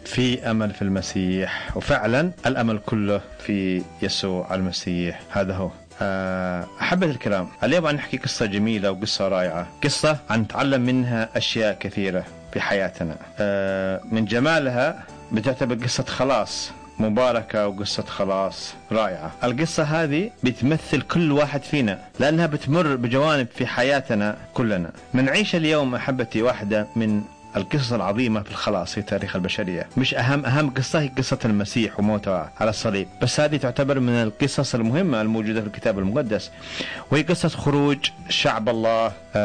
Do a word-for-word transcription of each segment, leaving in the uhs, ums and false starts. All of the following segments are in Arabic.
في أمل في المسيح، وفعلا الأمل كله في يسوع المسيح. هذا هو. أحبة الكرام، اليوم عن نحكي قصة جميلة وقصة رائعة، قصة عن نتعلم منها أشياء كثيرة في حياتنا. من جمالها بتعتبر قصة خلاص مباركة وقصة خلاص رائعة. القصة هذه بتمثل كل واحد فينا، لأنها بتمر بجوانب في حياتنا كلنا. منعيش اليوم أحبتي واحدة من القصص العظيمة في الخلاص في تاريخ البشرية. مش أهم أهم قصة هي قصة المسيح وموته على الصليب، بس هذه تعتبر من القصص المهمة الموجودة في الكتاب المقدس، وهي قصة خروج شعب الله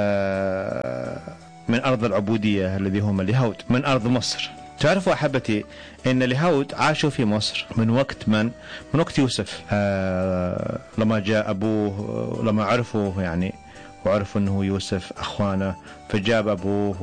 من أرض العبودية الذي هم اليهود، من أرض مصر. تعرفوا أحبتي إن اليهود عاشوا في مصر من وقت من من وقت يوسف. آه لما جاء أبوه، لما عرفوا يعني وعرفوا أنه يوسف أخوانه، فجاب أبوه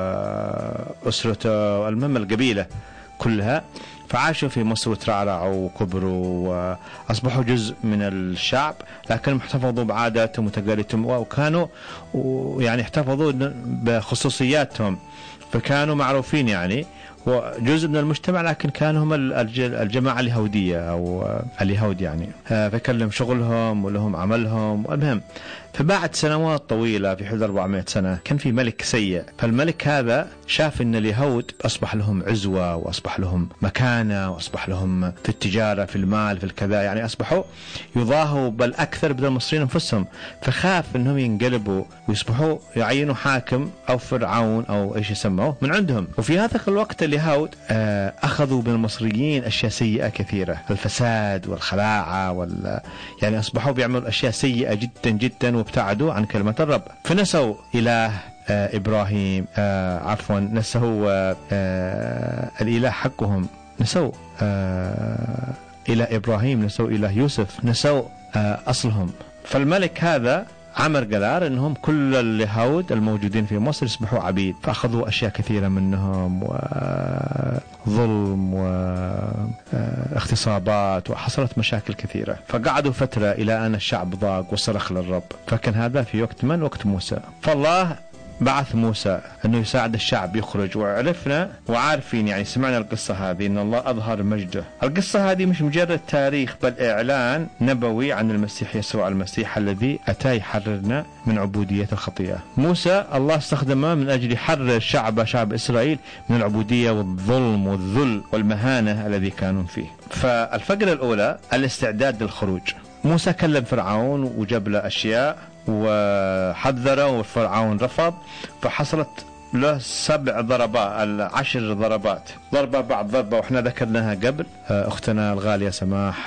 وأسرته المهم القبيلة كلها، فعاشوا في مصر وترعرعوا وكبروا وأصبحوا جزء من الشعب، لكن احتفظوا بعاداتهم وتقاليدهم، وكانوا يعني احتفظوا بخصوصياتهم، فكانوا معروفين يعني وجزء من المجتمع، لكن كانوا هم الجماعة اليهودية أو اليهود يعني. فكلم شغلهم ولهم عملهم. المهم فبعد سنوات طويلة في حدود أربعمائة سنة كان في ملك سيء، فالملك هذا شاف أن اليهود أصبح لهم عزوة وأصبح لهم مكانة وأصبح لهم في التجارة في المال في الكذا، يعني أصبحوا يضاهوا بل أكثر بدل المصريين أنفسهم، فخاف أنهم ينقلبوا ويصبحوا يعينوا حاكم أو فرعون أو إيش يسموه من عندهم. وفي هذا الوقت اليهود أخذوا من المصريين أشياء سيئة كثيرة، الفساد والخلاعة وال يعني أصبحوا بيعملوا أشياء سيئة جدا جدا وابتعدوا عن كلمة الرب، فنسوا إله آه إبراهيم آه عفوا نسوا آه الإله حقهم، نسوا آه إله إبراهيم، نسوا إله يوسف، نسوا آه أصلهم. فالملك هذا عمر قرار انهم كل اليهود الموجودين في مصر يصبحوا عبيد، فاخذوا اشياء كثيره منهم وظلم واغتصابات وحصلت مشاكل كثيره، فقعدوا فتره الى ان الشعب ضاق وصرخ للرب. فكان هذا في وقت من؟ وقت موسى. فالله بعث موسى انه يساعد الشعب يخرج، وعرفنا وعارفين يعني سمعنا القصة هذه ان الله اظهر مجده. القصة هذه مش مجرد تاريخ بل اعلان نبوي عن المسيح يسوع المسيح الذي اتى يحررنا من عبودية الخطيئة. موسى الله استخدمه من اجل يحرر شعب شعب اسرائيل من العبودية والظلم والذل والمهانة الذي كانوا فيه. فالفقرة الاولى الاستعداد للخروج. موسى كلم فرعون وجاب له اشياء وحذره، وفرعون رفض، فحصلت له سبع ضربات، العشر ضربات، ضربة بعد ضربة، وإحنا ذكرناها قبل. أختنا الغالية سماح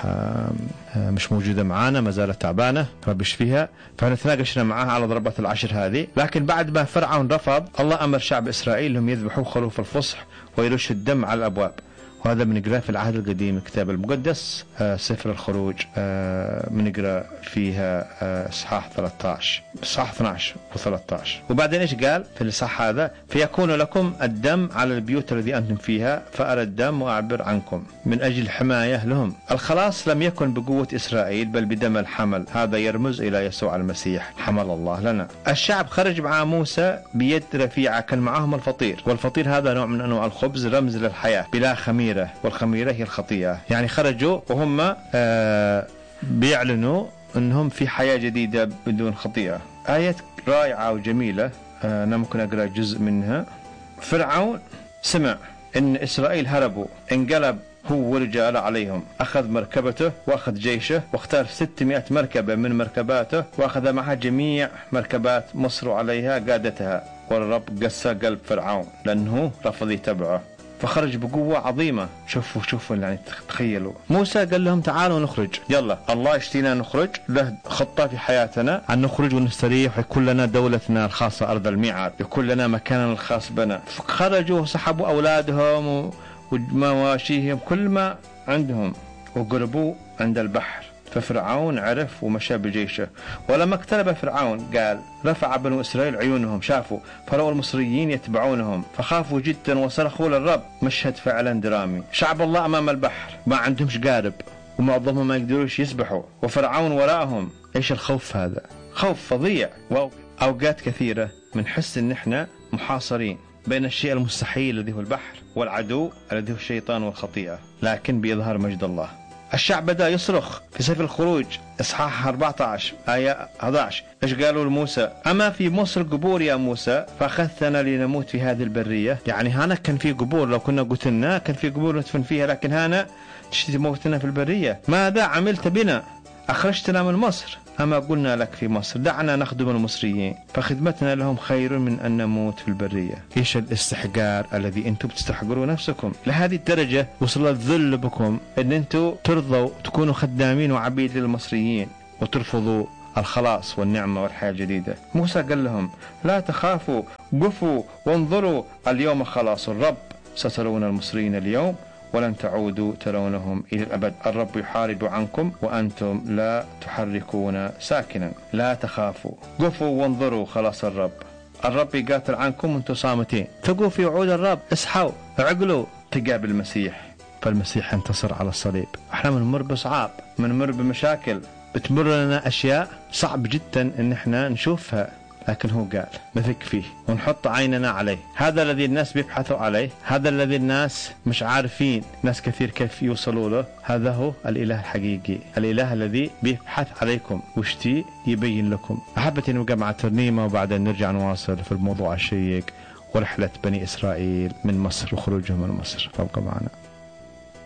مش موجودة معانا، ما زالت تعبانة رب يشفيها، فنتناقشنا معاها على ضربات العشر هذه. لكن بعد ما فرعون رفض، الله أمر شعب إسرائيل هم يذبحوا خروف الفصح ويرشوا الدم على الأبواب، وهذا بنقرأ في العهد القديم الكتاب المقدس آه سفر الخروج آه بنقرأ فيها آه إصحاح ثلاثة عشر إصحاح اثني عشر وثلاثة عشر. وبعدين إيش قال في الإصحاح هذا؟ فيكون لكم الدم على البيوت الذي أنتم فيها، فأرى الدم وأعبر عنكم من أجل الحماية لهم. الخلاص لم يكن بقوة إسرائيل بل بدم الحمل، هذا يرمز إلى يسوع المسيح حمل الله لنا. الشعب خرج مع موسى بيد رفيعة، كان معهم الفطير، والفطير هذا نوع من أنواع الخبز رمز للحياة بلا خميرة، والخميرة هي الخطيئة. يعني خرجوا وهم آه بيعلنوا أنهم في حياة جديدة بدون خطيئة. آية رائعة وجميلة، آه أنا ممكن أقرأ جزء منها. فرعون سمع أن إسرائيل هربوا، انقلب هو ورجال عليهم، أخذ مركبته وأخذ جيشه، واختار ستمائة مركبة من مركباته، وأخذ معها جميع مركبات مصر عليها قادتها، والرب قسى قلب فرعون لأنه رفض يتبعه، فخرج بقوة عظيمة. شوفوا شوفوا يعني تخيلوا. موسى قال لهم تعالوا نخرج، يلا الله يشتينا نخرج، له خطة في حياتنا أن نخرج ونستريح، ويكون لنا دولتنا الخاصة أرض الميعاد، يكون لنا مكاننا الخاص بنا. خرجوا وسحبوا أولادهم ومواشيهم كل ما عندهم وقربوا عند البحر، ففرعون عرف ومشى بجيشه. ولما اقترب فرعون قال رفع بنو إسرائيل عيونهم، شافوا فرأوا المصريين يتبعونهم، فخافوا جدا وصرخوا للرب. مشهد فعلا درامي. شعب الله أمام البحر ما عندهمش قارب، ومعظمهم ما يقدروش يسبحوا، وفرعون وراءهم. ايش الخوف هذا؟ خوف فظيع. وأوقات كثيرة بنحس ان احنا محاصرين، بين الشيء المستحيل الذي هو البحر والعدو الذي هو الشيطان والخطيئة، لكن بإظهار مجد الله. الشعب بدأ يصرخ في سفر الخروج إصحاح أربعة عشر آية أحد عشر. إيش قالوا لموسى؟ أما في مصر قبور يا موسى فأخذتنا لنموت في هذه البرية. يعني هنا كان في قبور، لو كنا قتلنا كان في قبور ندفن فيها، لكن هنا تشتي موتنا في البرية. ماذا عملت بنا؟ أخرجتنا من مصر. أما قلنا لك في مصر دعنا نخدم المصريين، فخدمتنا لهم خير من أن نموت في البرية. إيش الاستحقار الذي أنتم بتستحقروا نفسكم؟ لهذه الدرجة وصل الذل بكم أن أنتم ترضوا تكونوا خدامين وعبيد للمصريين وترفضوا الخلاص والنعمة والحياة الجديدة. موسى قال لهم لا تخافوا، قفوا وانظروا، اليوم خلاص الرب، سترون المصريين اليوم ولن تعودوا ترونهم إلى الأبد. الرب يحارب عنكم وأنتم لا تحركون ساكنا. لا تخافوا، قفوا وانظروا خلاص الرب. الرب يقاتل عنكم وانتم صامتين. ثقوا في وعود الرب، اصحوا عقلوا تقابل المسيح، فالمسيح انتصر على الصليب. احنا بنمر بصعاب، بنمر بمشاكل، بتمر لنا أشياء صعب جدا إن احنا نشوفها، لكن هو قال نثق فيه ونحط عيننا عليه. هذا الذي الناس بيبحثوا عليه، هذا الذي الناس مش عارفين ناس كثير كيف يوصلوا له، هذا هو الإله الحقيقي، الإله الذي بيبحث عليكم ويشتي يبين لكم. أحبتي نبقى مع ترنيمة وبعدين نرجع نواصل في الموضوع الشيق ورحلة بني إسرائيل من مصر وخروجهم من مصر. فابقى معنا.